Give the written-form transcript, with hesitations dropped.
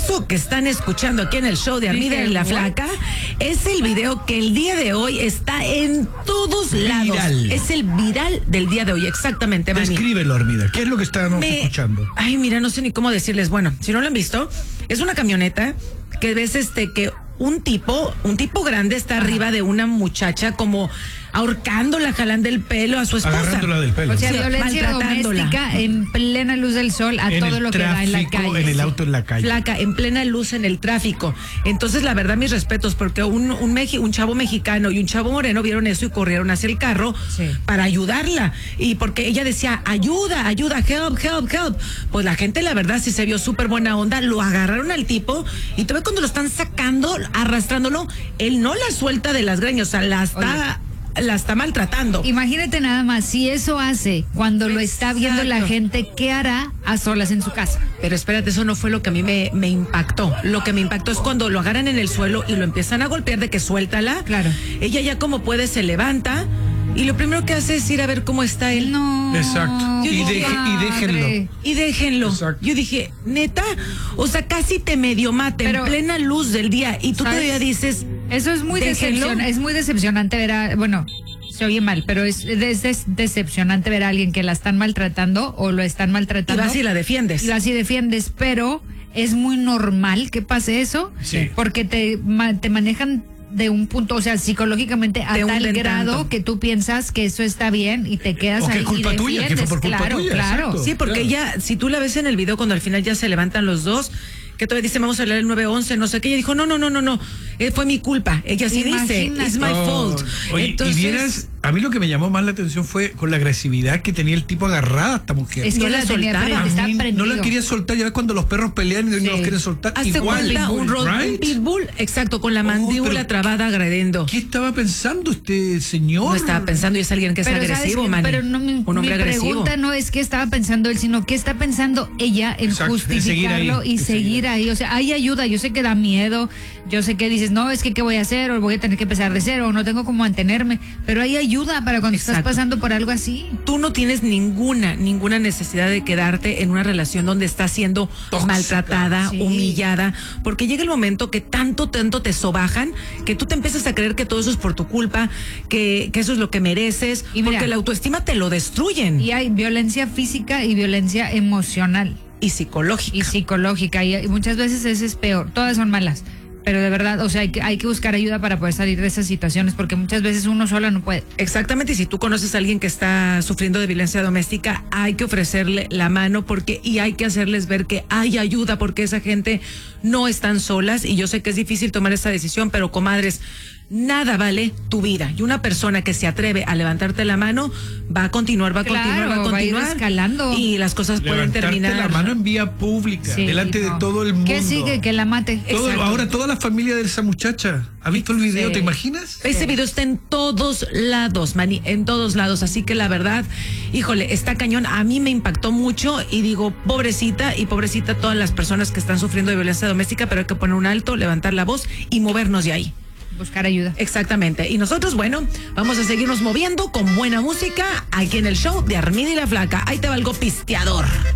Eso que están escuchando aquí en el show de Armida y la Flaca es el video que el día de hoy está en todos lados. Viral. Es el viral del día de hoy, exactamente, Manny. Descríbelo, Armida. ¿Qué es lo que estábamos escuchando? Ay, mira, no sé ni cómo decirles. Bueno, si no lo han visto, es una camioneta que ves que un tipo grande está arriba de una muchacha como ahorcándola, jalando el pelo a su esposa. Agarrándola del pelo. O sea, Sí, violencia doméstica en plena luz del sol a En todo el lo que da en la tráfico, calle. en el auto, en la calle. Flaca, en plena luz en el tráfico. Entonces, la verdad, mis respetos, porque un chavo mexicano y un chavo moreno vieron eso y corrieron hacia el carro para ayudarla. Y porque ella decía, ayuda, help, help, help. Pues la gente, la verdad, sí se vio súper buena onda. Lo agarraron al tipo y tú ves cuando lo están sacando, arrastrándolo, él no la suelta de las greñas, o sea, la está maltratando. Imagínate nada más, si eso hace cuando lo está viendo la gente, ¿qué hará a solas en su casa? Pero espérate, eso no fue lo que a mí me impactó. Lo que me impactó es cuando lo agarran en el suelo y lo empiezan a golpear de que suéltala. Claro. Ella ya como puede se levanta y lo primero que hace es ir a ver cómo está él. No. Exacto. Yo dije, Y déjenlo. Exacto. Yo dije, neta, o sea, casi te medio mata en plena luz del día y tú ¿sabes? todavía dices, Eso es muy decepcionante ver a, bueno, se oye mal, pero es decepcionante ver a alguien que la están maltratando o lo están maltratando. y vas y la defiendes. Y vas y defiendes, pero es muy normal que pase eso, porque te manejan de un punto, o sea, psicológicamente a tal grado que tú piensas que eso está bien y te quedas o ahí que culpa y tuya, que fue por culpa tuya. Claro. Exacto. Sí, porque ella, si tú la ves en el video cuando al final ya se levantan los dos, que todavía dice, vamos a hablar el 911, no sé qué, ella dijo, no, fue mi culpa. Ella sí dice, it's my fault. Oye, entonces, y vieras, a mí lo que me llamó más la atención fue con la agresividad que tenía el tipo agarrada a esta mujer. Es que no la la tenía soltaba. está no prendido. la quería soltar, ya ves cuando los perros pelean y no los quieren soltar. Hazte Igual, cuenta un right? pitbull, exacto, con la mandíbula pero trabada agrediendo. ¿Qué estaba pensando este señor? No estaba pensando y es alguien que es Pero agresivo, ¿sabes qué? Manny. Pero no, un hombre mi agresivo. pregunta no es qué estaba pensando él, sino qué está pensando ella en Exacto, en seguir justificarlo ahí, y seguir ahí. O sea, hay ayuda. Yo sé que da miedo, yo sé que dices, no, es que qué voy a hacer, o voy a tener que empezar de cero, o no tengo cómo mantenerme, pero hay ayuda para cuando estás pasando por algo así. Tú no tienes ninguna necesidad de quedarte en una relación donde estás siendo maltratada, humillada, porque llega el momento que tanto te sobajan, que tú te empiezas a creer que todo eso es por tu culpa, que eso es lo que mereces, Y mira, porque la autoestima te lo destruyen. Y hay violencia física y violencia emocional. Y psicológica. Y psicológica, y muchas veces ese es peor, todas son malas, pero de verdad, o sea, hay que buscar ayuda para poder salir de esas situaciones, porque muchas veces uno sola no puede. Exactamente, y si tú conoces a alguien que está sufriendo de violencia doméstica, hay que ofrecerle la mano y hay que hacerles ver que hay ayuda, porque esa gente no están solas, y yo sé que es difícil tomar esa decisión, pero comadres, nada vale tu vida, y una persona que se atreve a levantarte la mano va a continuar, va a ir escalando, y las cosas pueden Levantarte terminar. la mano en vía pública, delante de todo el mundo. ¿Qué sigue? Que la mate. Ahora toda la familia de esa muchacha ha visto el video, ¿te imaginas? Ese video está en todos lados, Manny, en todos lados, así que la verdad, híjole, está cañón, a mí me impactó mucho y digo, pobrecita todas las personas que están sufriendo de violencia doméstica, pero hay que poner un alto, levantar la voz y movernos de ahí. Buscar ayuda. Exactamente. Y nosotros, bueno, vamos a seguirnos moviendo con buena música aquí en el show de Armida y la Flaca. Ahí te va algo pisteador.